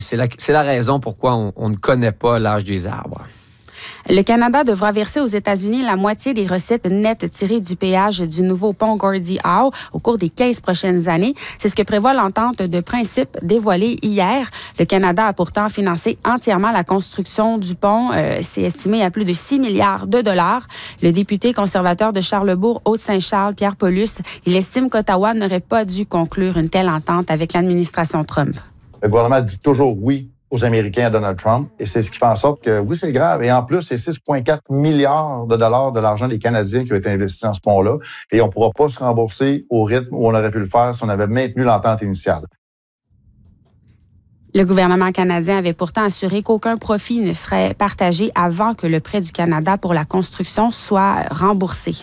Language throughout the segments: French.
C'est la raison pourquoi on ne connaît pas l'âge des arbres. Le Canada devra verser aux États-Unis la moitié des recettes nettes tirées du péage du nouveau pont Gordie Howe au cours des 15 prochaines années. C'est ce que prévoit l'entente de principe dévoilée hier. Le Canada a pourtant financé entièrement la construction du pont. C'est estimé à plus de 6 milliards de dollars. Le député conservateur de Charlesbourg, Haute-Saint-Charles, Pierre Paulus, il estime qu'Ottawa n'aurait pas dû conclure une telle entente avec l'administration Trump. Le gouvernement dit toujours oui aux Américains à Donald Trump. Et c'est ce qui fait en sorte que, oui, c'est grave. Et en plus, c'est 6,4 milliards de dollars de l'argent des Canadiens qui ont été investis dans ce pont-là. Et on ne pourra pas se rembourser au rythme où on aurait pu le faire si on avait maintenu l'entente initiale. Le gouvernement canadien avait pourtant assuré qu'aucun profit ne serait partagé avant que le prêt du Canada pour la construction soit remboursé.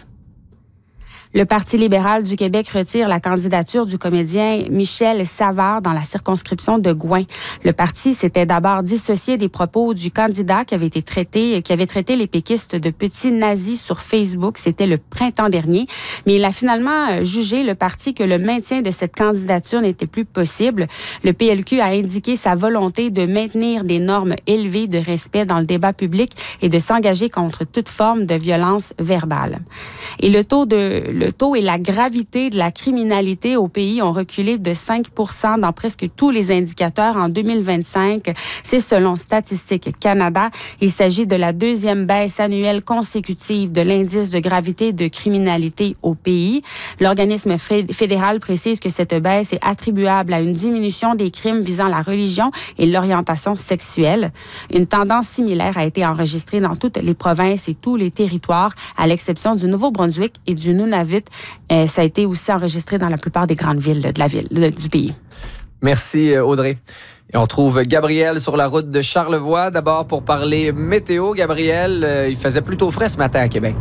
Le Parti libéral du Québec retire la candidature du comédien Michel Savard dans la circonscription de Gouin. Le parti s'était d'abord dissocié des propos du candidat qui avait traité les péquistes de petits nazis sur Facebook. C'était le printemps dernier. Mais il a finalement jugé, le parti, que le maintien de cette candidature n'était plus possible. Le PLQ a indiqué sa volonté de maintenir des normes élevées de respect dans le débat public et de s'engager contre toute forme de violence verbale. Et le taux et la gravité de la criminalité au pays ont reculé de 5 % dans presque tous les indicateurs en 2025. C'est selon Statistique Canada. Il s'agit de la deuxième baisse annuelle consécutive de l'indice de gravité de criminalité au pays. L'organisme fédéral précise que cette baisse est attribuable à une diminution des crimes visant la religion et l'orientation sexuelle. Une tendance similaire a été enregistrée dans toutes les provinces et tous les territoires, à l'exception du Nouveau-Brunswick et du Nunavut. Ça a été aussi enregistré dans la plupart des grandes villes du pays. Merci, Audrey. Et on trouve Gabriel sur la route de Charlevoix. D'abord, pour parler météo, Gabriel, il faisait plutôt frais ce matin à Québec.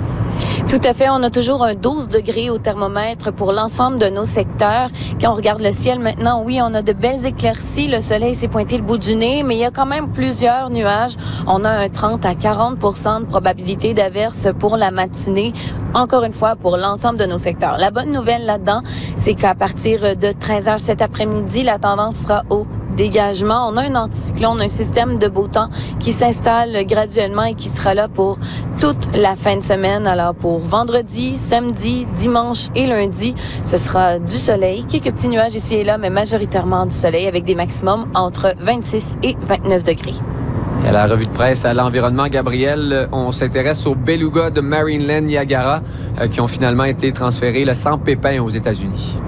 Tout à fait. On a toujours un 12 degrés au thermomètre pour l'ensemble de nos secteurs. Quand on regarde le ciel maintenant, oui, on a de belles éclaircies. Le soleil s'est pointé le bout du nez, mais il y a quand même plusieurs nuages. On a un 30 à 40 % de probabilité d'averse pour la matinée. Encore une fois, pour l'ensemble de nos secteurs. La bonne nouvelle là-dedans, c'est qu'à partir de 13h cet après-midi, la tendance sera au dégagement. On a un anticyclone, un système de beau temps qui s'installe graduellement et qui sera là pour toute la fin de semaine. Alors pour vendredi, samedi, dimanche et lundi, ce sera du soleil, quelques petits nuages ici et là, mais majoritairement du soleil avec des maximums entre 26 et 29 degrés. Et à la revue de presse à l'environnement, Gabriel, on s'intéresse aux belugas de Marineland Niagara qui ont finalement été transférés sans pépin aux États-Unis.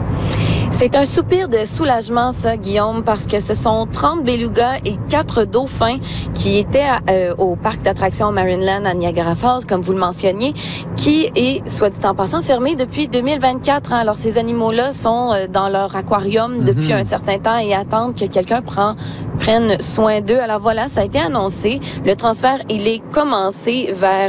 C'est un soupir de soulagement, ça, Guillaume, parce que ce sont 30 belugas et 4 dauphins qui étaient au parc d'attractions Marineland à Niagara Falls, comme vous le mentionniez, qui est, soit dit en passant, fermé depuis 2024. Alors, ces animaux-là sont dans leur aquarium depuis un certain temps et attendent que quelqu'un prenne soin d'eux. Alors voilà, ça a été annoncé. Le transfert, il est commencé vers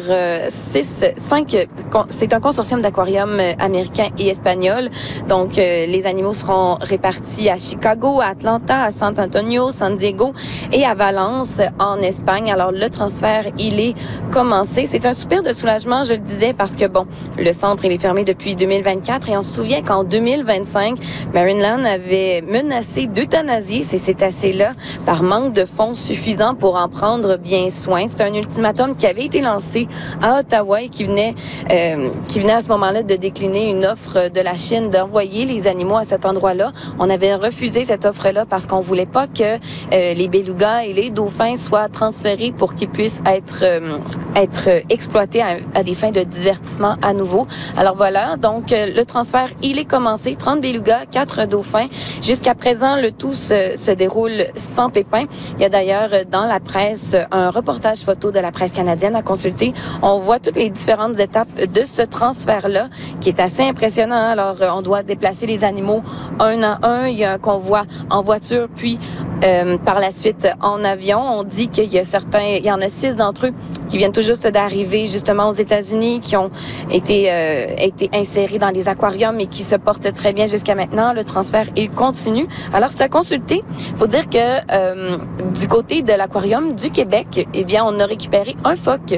5. C'est un consortium d'aquariums américains et espagnols. Donc, les animaux seront répartis à Chicago, à Atlanta, à San Antonio, San Diego et à Valence en Espagne. Alors, le transfert, il est commencé. C'est un soupir de soulagement, je le disais, parce que, bon, le centre, il est fermé depuis 2024 et on se souvient qu'en 2025, Marineland avait menacé d'euthanasier ces cétacés-là par manque de fonds suffisants pour en prendre bien soin. C'est un ultimatum qui avait été lancé à Ottawa et qui venait à ce moment-là de décliner une offre de la Chine d'envoyer les animaux à cet endroit-là. On avait refusé cette offre-là parce qu'on voulait pas que les belugas et les dauphins soient transférés pour qu'ils puissent être exploités à des fins de divertissement à nouveau. Alors voilà, donc le transfert, il est commencé. 30 belugas, 4 dauphins. Jusqu'à présent, le tout se déroule sans pépin. Il y a d'ailleurs dans la presse un reportage photo de la presse canadienne à consulter. On voit toutes les différentes étapes de ce transfert-là qui est assez impressionnant. Alors, on doit déplacer les animaux un à un. Il y a un convoi en voiture, puis par la suite en avion. On dit qu'il y en a 6 d'entre eux qui viennent tout juste d'arriver justement aux États-Unis, qui ont été insérés dans les aquariums et qui se portent très bien jusqu'à maintenant. Le transfert, il continue. Alors, c'est à consulter. Il faut dire que du côté de l'aquarium du Québec, eh bien, on a récupéré un phoque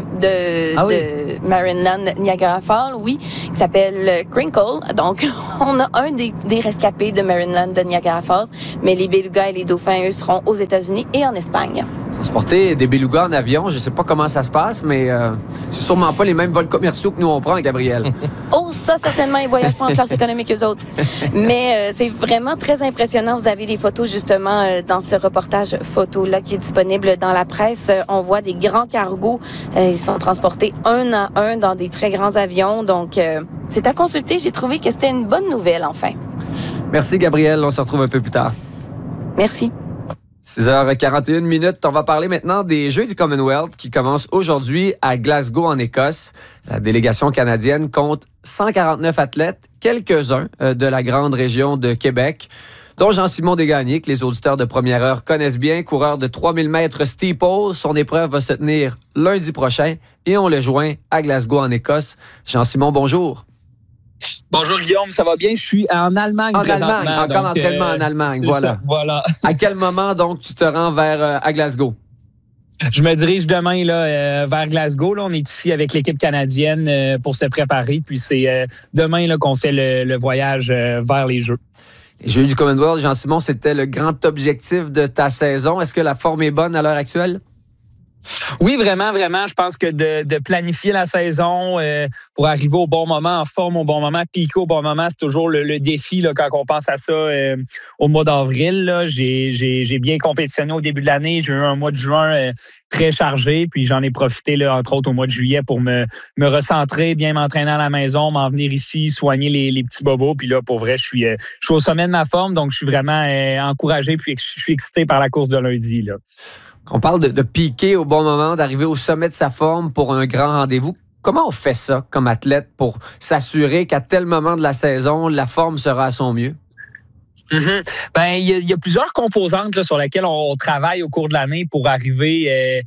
de Marineland Niagara Falls, qui s'appelle Crinkle. Donc, on a un des rescapés de Marineland de Niagara Falls, mais les belugas et les dauphins, eux, seront aux États-Unis et en Espagne. Transporter des belugas en avion, je ne sais pas comment ça se passe, mais c'est sûrement pas les mêmes vols commerciaux que nous on prend, Gabrielle. Oh, ça, certainement, ils voyagent pas en classe économique, eux autres. Mais c'est vraiment très impressionnant. Vous avez des photos, justement, dans ce reportage photo-là qui est disponible dans la presse. On voit des grands cargos. Ils sont transportés un à un dans des très grands avions. Donc, c'est à consulter. J'ai trouvé que c'était une bonne nouvelle, enfin. Merci, Gabrielle. On se retrouve un peu plus tard. Merci. 6h41. On va parler maintenant des Jeux du Commonwealth qui commencent aujourd'hui à Glasgow, en Écosse. La délégation canadienne compte 149 athlètes, quelques-uns de la grande région de Québec, dont Jean-Simon Desgagnés, que les auditeurs de Première Heure connaissent bien, coureur de 3000 mètres steeple. Son épreuve va se tenir lundi prochain et on le joint à Glasgow, en Écosse. Jean-Simon, bonjour. Bonjour Guillaume, ça va bien? Je suis en Allemagne présentement. En Allemagne, encore d'entraînement en Allemagne, voilà. À quel moment donc tu te rends à Glasgow? Je me dirige demain vers Glasgow. Là, on est ici avec l'équipe canadienne pour se préparer. Puis c'est demain là, qu'on fait le voyage vers les Jeux. Les Jeux du Commonwealth, Jean-Simon, c'était le grand objectif de ta saison. Est-ce que la forme est bonne à l'heure actuelle? Oui, vraiment. Je pense que de planifier la saison pour arriver au bon moment, en forme au bon moment, piquer au bon moment, c'est toujours le défi là, quand on pense à ça au mois d'avril. Là. J'ai bien compétitionné au début de l'année. J'ai eu un mois de juin très chargé, puis j'en ai profité, là, entre autres, au mois de juillet pour me recentrer, bien m'entraîner à la maison, m'en venir ici, soigner les petits bobos. Puis là, pour vrai, je suis au sommet de ma forme, donc je suis vraiment encouragé, puis je suis excité par la course de lundi. Là. On parle de piquer au bon moment, d'arriver au sommet de sa forme pour un grand rendez-vous. Comment on fait ça comme athlète pour s'assurer qu'à tel moment de la saison, la forme sera à son mieux? Mm-hmm. Ben, il y a plusieurs composantes là, sur lesquelles on travaille au cours de l'année pour arriver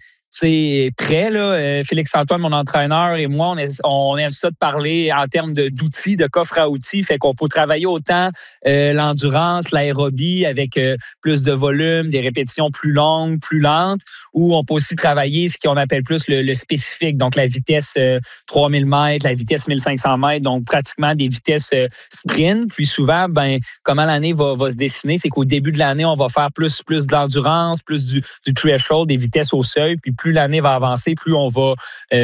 prêt. Là. Félix-Antoine, mon entraîneur, et moi, on aime ça de parler en termes d'outils, de coffre à outils. Fait qu'on peut travailler autant l'endurance, l'aérobie avec plus de volume, des répétitions plus longues, plus lentes, ou on peut aussi travailler ce qu'on appelle plus le spécifique, donc la vitesse 3000 mètres, la vitesse 1500 mètres, donc pratiquement des vitesses sprint. Puis souvent, comment l'année va se dessiner, c'est qu'au début de l'année, on va faire plus de l'endurance, plus du threshold, des vitesses au seuil, puis plus l'année va avancer, plus on va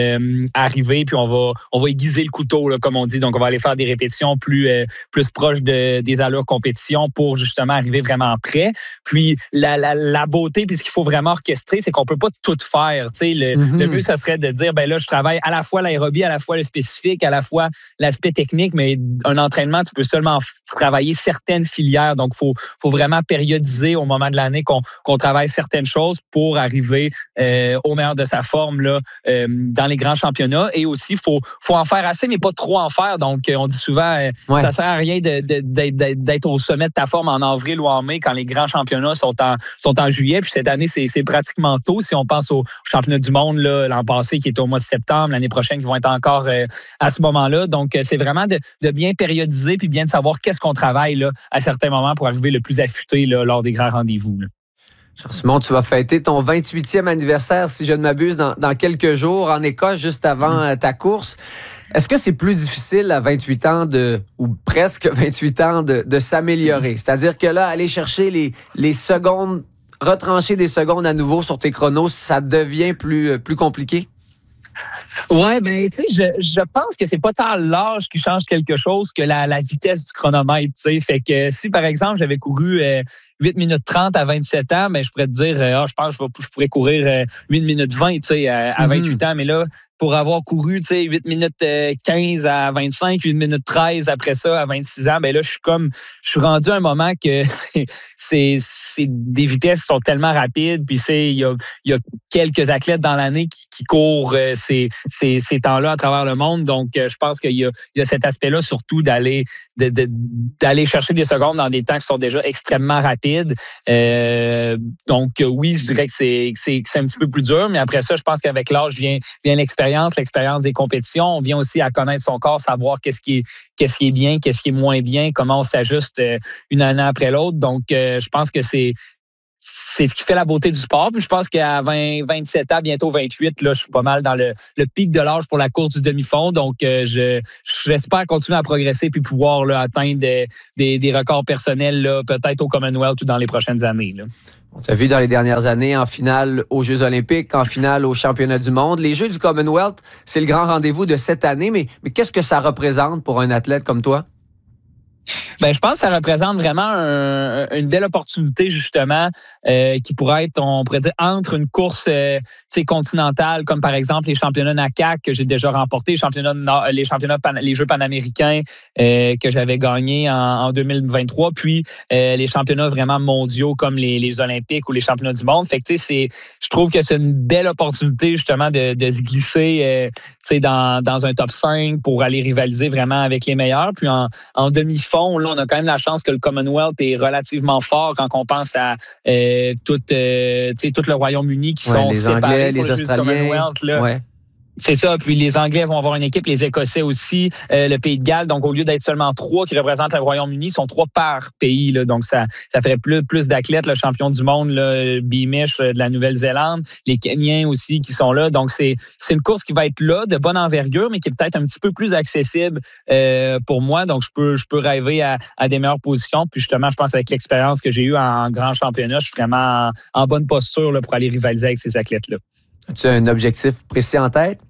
arriver, puis on va aiguiser le couteau, là, comme on dit. Donc, on va aller faire des répétitions plus proches des allures compétition pour justement arriver vraiment prêt. Puis, la beauté, puis ce qu'il faut vraiment orchestrer, c'est qu'on peut pas tout faire. Le mieux, ça serait de dire, là, je travaille à la fois l'aérobie, à la fois le spécifique, à la fois l'aspect technique, mais un entraînement, tu peux seulement travailler certaines filières. Donc, il faut vraiment périodiser au moment de l'année qu'on travaille certaines choses pour arriver au meilleur de sa forme là, dans les grands championnats. Et aussi, il faut en faire assez, mais pas trop en faire. Donc, on dit souvent, ça sert à rien d'être au sommet de ta forme en avril ou en mai quand les grands championnats sont en juillet. Puis cette année, c'est pratiquement tôt. Si on pense aux championnats du monde là, l'an passé qui est au mois de septembre, l'année prochaine qui vont être encore à ce moment-là. Donc, c'est vraiment de bien périodiser puis bien de savoir qu'est-ce qu'on travaille là, à certains moments pour arriver le plus affûté là, lors des grands rendez-vous. Là. Jean-Simon, tu vas fêter ton 28e anniversaire, si je ne m'abuse, dans quelques jours en Écosse, juste avant ta course. Est-ce que c'est plus difficile à 28 ans ou presque 28 ans de s'améliorer? C'est-à-dire que là, aller chercher les secondes, retrancher des secondes à nouveau sur tes chronos, ça devient plus compliqué? Ouais, tu sais, je pense que c'est pas tant l'âge qui change quelque chose que la vitesse du chronomètre, tu sais. Fait que si, par exemple, j'avais couru 8 minutes 30 à 27 ans, je pourrais te dire, je pense que je pourrais courir 8 minutes 20, tu sais, à 28 ans. Mais là, pour avoir couru, tu sais, 8 minutes 15 à 25, 8 minutes 13 après ça à 26 ans, là, je suis rendu à un moment que c'est des vitesses qui sont tellement rapides, puis il y a quelques athlètes dans l'année qui courent ces temps-là à travers le monde. Donc, je pense qu'il y a cet aspect-là, surtout d'aller chercher des secondes dans des temps qui sont déjà extrêmement rapides. Donc, oui, je dirais que c'est un petit peu plus dur, mais après ça, je pense qu'avec l'âge vient l'expérience des compétitions. On vient aussi à connaître son corps, savoir qu'est-ce qui est bien, qu'est-ce qui est moins bien, comment on s'ajuste une année après l'autre. Donc, je pense que c'est c'est ce qui fait la beauté du sport. Puis je pense qu'à 27 ans, bientôt 28, là, je suis pas mal dans le pic de l'âge pour la course du demi-fond. Donc, j'espère continuer à progresser puis pouvoir là, atteindre des records personnels, là, peut-être au Commonwealth ou dans les prochaines années. Là. On t'a vu dans les dernières années en finale aux Jeux olympiques, en finale aux championnats du monde. Les Jeux du Commonwealth, c'est le grand rendez-vous de cette année, mais qu'est-ce que ça représente pour un athlète comme toi? Ben, je pense que ça représente vraiment une belle opportunité, justement, qui pourrait être, on pourrait dire, entre une course continentale, comme par exemple les championnats NACAC que j'ai déjà remportés, les Jeux panaméricains que j'avais gagnés en 2023, puis les championnats vraiment mondiaux comme les Olympiques ou les championnats du monde. Fait que, je trouve que c'est une belle opportunité, justement, de se glisser dans un top 5 pour aller rivaliser vraiment avec les meilleurs. Puis en demi-fond, là, on a quand même la chance que le Commonwealth est relativement fort quand on pense à tout le Royaume-Uni qui sont les séparés Anglais, les Australiens. Ouais. C'est ça. Puis les Anglais vont avoir une équipe, les Écossais aussi, le Pays de Galles. Donc, au lieu d'être seulement 3 qui représentent le Royaume-Uni, ils sont 3 par pays. Là. Donc, ça ferait plus d'athlètes. Le champion du monde, là, Beamish de la Nouvelle-Zélande, les Kenyans aussi qui sont là. Donc, c'est une course qui va être là, de bonne envergure, mais qui est peut-être un petit peu plus accessible pour moi. Donc, je peux rêver à des meilleures positions. Puis justement, je pense avec l'expérience que j'ai eue en grand championnat, je suis vraiment en bonne posture là, pour aller rivaliser avec ces athlètes-là. As-tu un objectif précis en tête?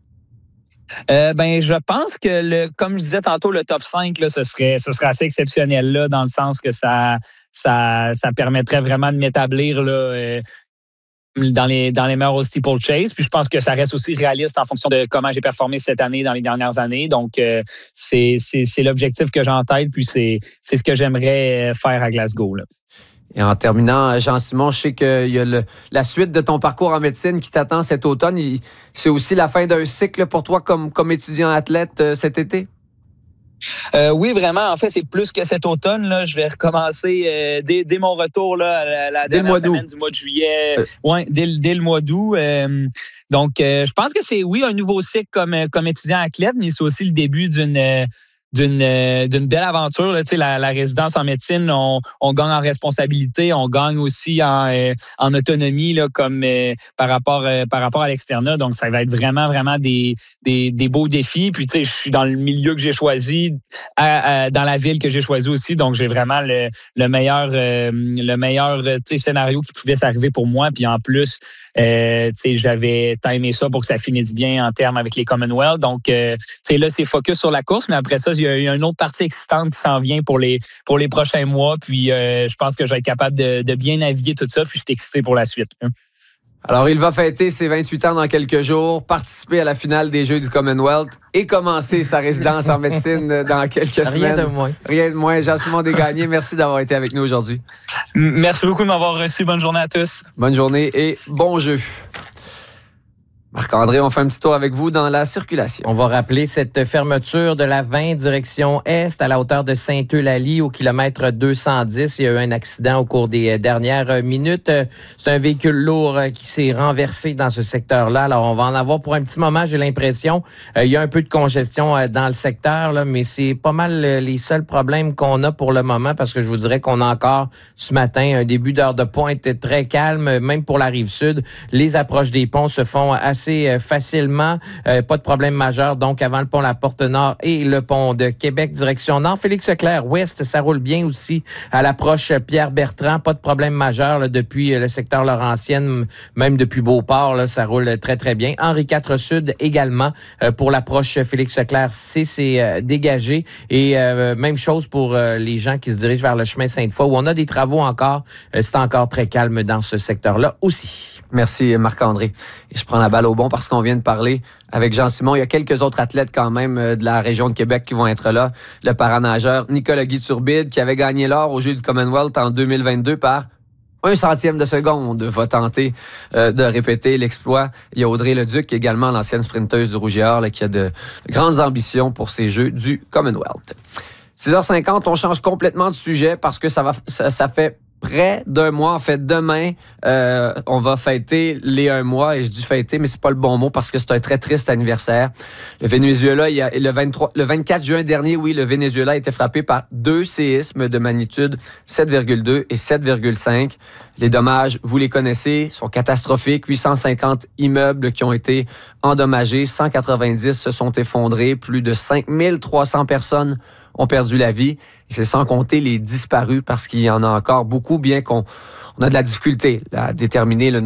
Je pense que comme je disais tantôt, le top 5, là, ce serait assez exceptionnel là, dans le sens que ça permettrait vraiment de m'établir là, dans les meilleurs au steeplechase. Puis je pense que ça reste aussi réaliste en fonction de comment j'ai performé cette année dans les dernières années. Donc, c'est l'objectif que j'ai en tête, puis c'est ce que j'aimerais faire à Glasgow. Là. Et en terminant, Jean-Simon, je sais qu'il y a la suite de ton parcours en médecine qui t'attend cet automne. C'est aussi la fin d'un cycle pour toi comme étudiant athlète cet été? Oui, vraiment. En fait, c'est plus que cet automne. Là, je vais recommencer dès mon retour là, la dernière semaine du mois de juillet. Dès le mois d'août. Donc, je pense que c'est, oui, un nouveau cycle comme étudiant athlète, mais c'est aussi le début d'une belle aventure. Là. La résidence en médecine, on gagne en responsabilité, on gagne aussi en autonomie là, comme par rapport à l'externat. Donc, ça va être vraiment, vraiment des beaux défis. Puis, je suis dans le milieu que j'ai choisi, dans la ville que j'ai choisi aussi. Donc, j'ai vraiment le meilleur scénario qui pouvait s'arriver pour moi. Puis, en plus, j'avais timé ça pour que ça finisse bien en termes avec les Commonwealth. Donc, là, c'est focus sur la course, mais après ça, il y a une autre partie excitante qui s'en vient pour les prochains mois. Puis, je pense que je vais être capable de bien naviguer tout ça. Puis, je suis excité pour la suite. Alors, il va fêter ses 28 ans dans quelques jours, participer à la finale des Jeux du Commonwealth et commencer sa résidence en médecine dans quelques semaines. Rien de moins. Jean-Simon Desgagnés, merci d'avoir été avec nous aujourd'hui. Merci beaucoup de m'avoir reçu. Bonne journée à tous. Bonne journée et bon jeu. Marc-André, on fait un petit tour avec vous dans la circulation. On va rappeler cette fermeture de la 20 direction Est à la hauteur de Sainte-Eulalie au kilomètre 210. Il y a eu un accident au cours des dernières minutes. C'est un véhicule lourd qui s'est renversé dans ce secteur-là. Alors, on va en avoir pour un petit moment, j'ai l'impression. Il y a un peu de congestion dans le secteur, là, mais c'est pas mal les seuls problèmes qu'on a pour le moment parce que je vous dirais qu'on a encore ce matin un début d'heure de pointe très calme, même pour la Rive-Sud. Les approches des ponts se font assez facilement. Pas de problème majeur. Donc, avant le pont La Porte-Nord et le pont de Québec, direction Nord. Félix-Leclerc, ouest, ça roule bien aussi. À l'approche Pierre-Bertrand, pas de problème majeur là, depuis le secteur Laurentienne, même depuis Beauport, là, ça roule très, très bien. Henri IV Sud également. Pour l'approche Félix-Leclerc, c'est dégagé. Et même chose pour les gens qui se dirigent vers le chemin Sainte-Foy, où on a des travaux encore. C'est encore très calme dans ce secteur-là aussi. Merci, Marc-André. Et je prends la balle au bon parce qu'on vient de parler avec Jean-Simon. Il y a quelques autres athlètes quand même de la région de Québec qui vont être là. Le paranageur Nicolas Guy Turbide qui avait gagné l'or aux Jeux du Commonwealth en 2022 par 1/100 de seconde, va tenter de répéter l'exploit. Il y a Audrey Leduc, également l'ancienne sprinteuse du Rouge et Or, là, qui a de grandes ambitions pour ces Jeux du Commonwealth. 6h50, on change complètement de sujet parce que ça fait près d'un mois. En fait, demain, on va fêter les 1 mois. Et je dis fêter, mais c'est pas le bon mot parce que c'est un très triste anniversaire. Le Venezuela, le 24 juin dernier, oui, le Venezuela a été frappé par 2 séismes de magnitude 7,2 et 7,5. Les dommages, vous les connaissez, sont catastrophiques. 850 immeubles qui ont été endommagés. 190 se sont effondrés. Plus de 5300 personnes ont perdu la vie. Et c'est sans compter les disparus parce qu'il y en a encore beaucoup, bien qu'on a de la difficulté à déterminer le nombre